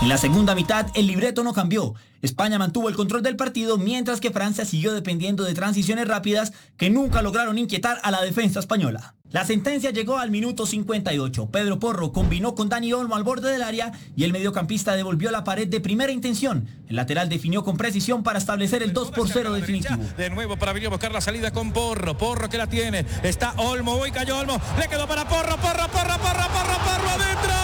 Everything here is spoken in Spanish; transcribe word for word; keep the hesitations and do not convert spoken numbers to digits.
En la segunda mitad, el libreto no cambió. España mantuvo el control del partido, mientras que Francia siguió dependiendo de transiciones rápidas que nunca lograron inquietar a la defensa española. La sentencia llegó al minuto cincuenta y ocho. Pedro Porro combinó con Dani Olmo al borde del área y el mediocampista devolvió la pared de primera intención. El lateral definió con precisión para establecer el dos por cero definitivo. De nuevo para venir a buscar la salida con Porro. Porro que la tiene. Está Olmo. Hoy cayó Olmo. Le quedó para Porro. Porro, Porro, Porro, Porro, Porro, adentro.